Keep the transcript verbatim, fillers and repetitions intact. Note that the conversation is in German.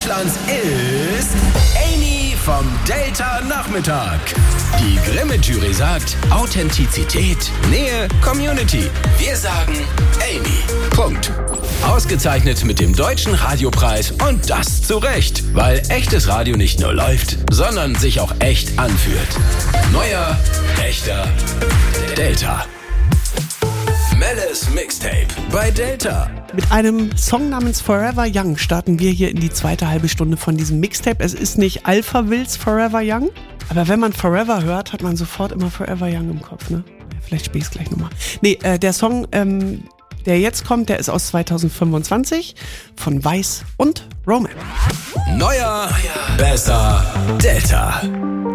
Deutschlands ist Amy vom Delta Nachmittag. Die Grimme-Jury sagt Authentizität, Nähe, Community. Wir sagen Amy. Punkt. Ausgezeichnet mit dem Deutschen Radiopreis und das zu Recht, weil echtes Radio nicht nur läuft, sondern sich auch echt anfühlt. Neuer, echter Delta. Melles Mixtape bei Delta. Mit einem Song namens Forever Young starten wir hier in die zweite halbe Stunde von diesem Mixtape. Es ist nicht Alphaville's Forever Young, aber wenn man Forever hört, hat man sofort immer Forever Young im Kopf, ne? Ja, vielleicht spiele ich es gleich nochmal. Nee, äh, der Song, ähm, der jetzt kommt, der ist aus zwanzig fünfundzwanzig von Weiß und Roman. Neuer, besser, Delta.